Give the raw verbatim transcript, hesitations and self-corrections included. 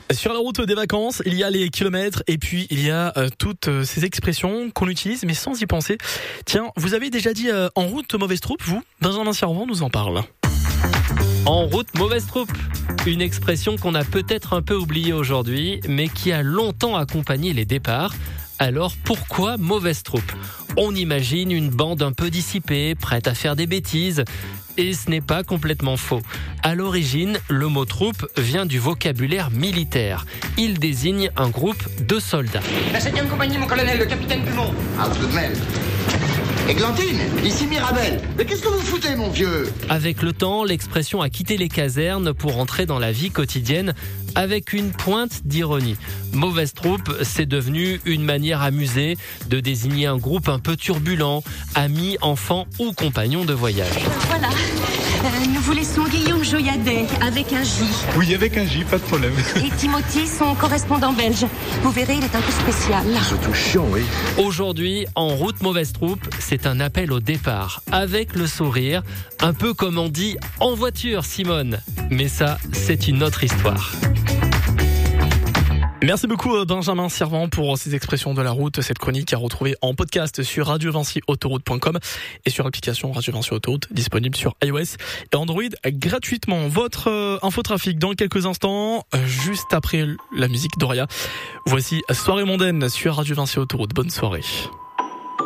Sur la route des vacances, il y a les kilomètres et puis il y a euh, toutes euh, ces expressions qu'on utilise mais sans y penser. Tiens, vous avez déjà dit euh, en route mauvaise troupe, vous ? Benjamin Servant nous en parle. En route mauvaise troupe, une expression qu'on a peut-être un peu oubliée aujourd'hui, mais qui a longtemps accompagné les départs. Alors pourquoi mauvaise troupe ? On imagine une bande un peu dissipée, prête à faire des bêtises. Et ce n'est pas complètement faux. À l'origine, le mot troupe vient du vocabulaire militaire. Il désigne un groupe de soldats. La septième compagnie, mon colonel, le capitaine Dumont. Ah, tout de même. Églantine, ici Mirabel. Mais qu'est-ce que vous foutez, mon vieux ? Avec le temps, l'expression a quitté les casernes pour entrer dans la vie quotidienne avec une pointe d'ironie. Mauvaise troupe, c'est devenu une manière amusée de désigner un groupe un peu turbulent, amis, enfants ou compagnons de voyage. Voilà, euh, nous vous laissons Guillaume Joyadet avec un J. Oui, avec un J, pas de problème. Et Timothy, son correspondant belge. Vous verrez, il est un peu spécial. Surtout chiant, oui. Aujourd'hui, en route mauvaise troupe, c'est un appel au départ, avec le sourire, un peu comme on dit en voiture, Simone. Mais ça, c'est une autre histoire. Merci beaucoup Benjamin Servant pour ces expressions de la route, cette chronique à retrouver en podcast sur radio vinci autoroute point com et sur l'application Radio Vinci Autoroute disponible sur iOS et Android gratuitement. Votre euh, infotrafic dans quelques instants, euh, juste après la musique d'Oria. Voici Soirée mondaine sur Radio Vinci Autoroute. Bonne soirée.